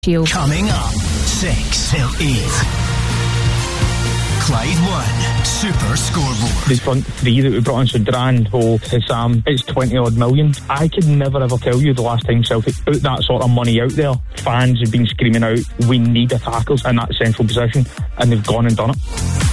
Coming up, 6 till 8. Clyde 1 Super Scoreboard. The front three that we brought in, so Duran, Ho, Sam, it's 20 odd million. I could never ever tell you the last time Celtic put that sort of money out there. Fans have been screaming out, we need attackers in that central position, and they've gone and done it.